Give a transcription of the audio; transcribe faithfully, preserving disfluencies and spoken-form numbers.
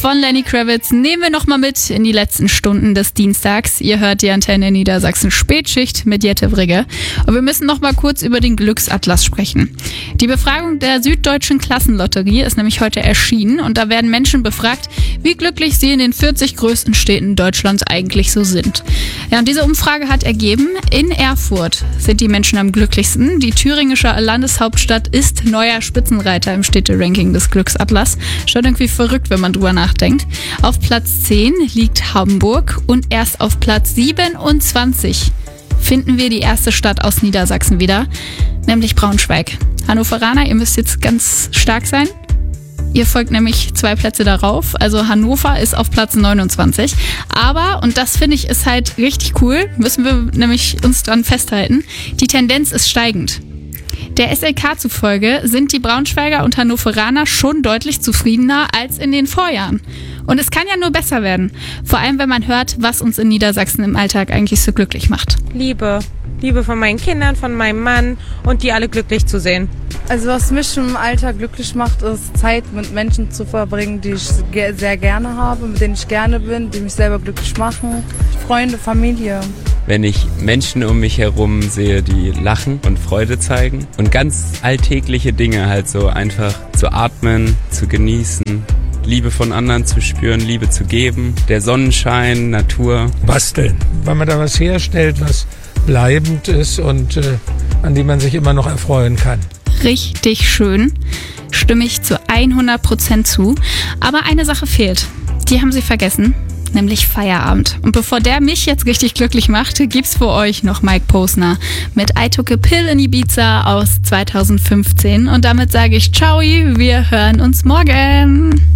von Lenny Kravitz nehmen wir nochmal mit in die letzten Stunden des Dienstags. Ihr hört die Antenne Niedersachsen Spätschicht mit Jette Brigge. Und wir müssen nochmal kurz über den Glücksatlas sprechen. Die Befragung der Süddeutschen Klassenlotterie ist nämlich heute erschienen und da werden Menschen befragt, wie glücklich sie in den vierzig größten Städten Deutschlands eigentlich so sind. Ja, und diese Umfrage hat ergeben, in Erfurt sind die Menschen am glücklichsten. Die thüringische Landeshauptstadt ist neuer Spitzenreiter im Städteranking des Glücksatlas. Schon irgendwie verrückt, wenn man drüber nachdenkt. Auf Platz zehn liegt Hamburg und erst auf Platz siebenundzwanzig finden wir die erste Stadt aus Niedersachsen wieder, nämlich Braunschweig. Hannoveraner, ihr müsst jetzt ganz stark sein. Ihr folgt nämlich zwei Plätze darauf, also Hannover ist auf Platz neunundzwanzig. Aber, und das finde ich ist halt richtig cool, müssen wir nämlich uns dran festhalten, die Tendenz ist steigend. Der S L K zufolge sind die Braunschweiger und Hannoveraner schon deutlich zufriedener als in den Vorjahren. Und es kann ja nur besser werden. Vor allem, wenn man hört, was uns in Niedersachsen im Alltag eigentlich so glücklich macht. Liebe. Liebe von meinen Kindern, von meinem Mann und die alle glücklich zu sehen. Also was mich im Alltag glücklich macht, ist Zeit mit Menschen zu verbringen, die ich sehr gerne habe, mit denen ich gerne bin, die mich selber glücklich machen. Freunde, Familie. Wenn ich Menschen um mich herum sehe, die lachen und Freude zeigen und ganz alltägliche Dinge halt so einfach zu atmen, zu genießen, Liebe von anderen zu spüren, Liebe zu geben, der Sonnenschein, Natur. Basteln, weil man da was herstellt, was bleibend ist und äh, an dem man sich immer noch erfreuen kann. Richtig schön, stimme ich zu hundert Prozent zu, aber eine Sache fehlt, die haben sie vergessen. Nämlich Feierabend. Und bevor der mich jetzt richtig glücklich macht, gibt's für euch noch Mike Posner mit I Took a Pill in Ibiza aus zweitausendfünfzehn. Und damit sage ich ciao, wir hören uns morgen.